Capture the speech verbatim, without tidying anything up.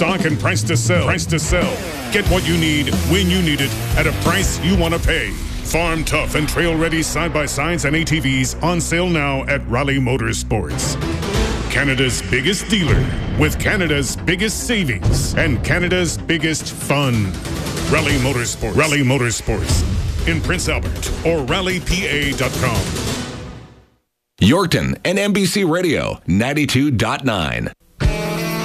stock and price to sell. Price to sell. Get what you need when you need it at a price you want to pay. Farm Tough and Trail Ready side-by-sides and A T Vs on sale now at Raleigh Motorsports. Canada's biggest dealer with Canada's biggest savings and Canada's biggest fun. Raleigh Motorsports. Raleigh Motorsports in Prince Albert or raleigh p a dot com. Yorkton and N B C Radio ninety-two point nine.